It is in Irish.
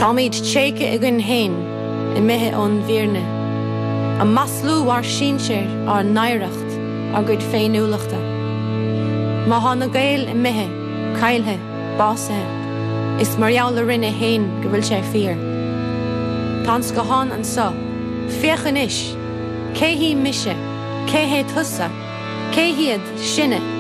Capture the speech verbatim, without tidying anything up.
Táid tséike i gin hain I mithe ón bhíorne. A maslú war sínsir ar nairacht ar gud féinúlachta. Má hána gael I mithe, cailthe, básathe, is marall le rinne hain go bhfuil sé fíor. Tans go hán an sa, fiochan ish, cé hí mise, cé hé tusa, cé hiad sinne,